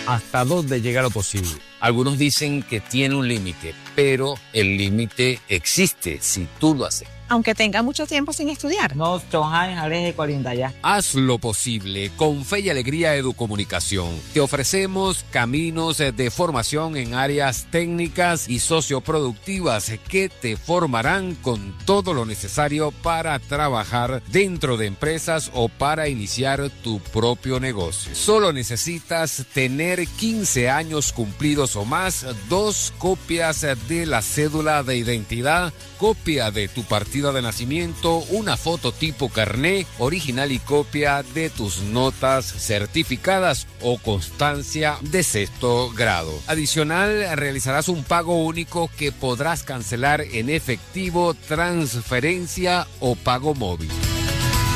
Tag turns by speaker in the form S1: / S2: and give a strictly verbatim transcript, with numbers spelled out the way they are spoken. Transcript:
S1: hasta dónde llega lo posible. Algunos dicen que tiene un límite, pero el límite existe si tú lo haces.
S2: Aunque tenga mucho tiempo sin estudiar.
S3: No, cuarenta ya.
S1: Haz lo posible con Fe y Alegría Educomunicación. Te ofrecemos caminos de formación en áreas técnicas y socioproductivas que te formarán con todo lo necesario para trabajar dentro de empresas o para iniciar tu propio negocio. Solo necesitas tener quince años cumplidos o más, dos copias de la cédula de identidad, copia de tu partida de nacimiento, una foto tipo carné original y copia de tus notas certificadas o constancia de sexto grado. Adicional, realizarás un pago único que podrás cancelar en efectivo, transferencia o pago móvil.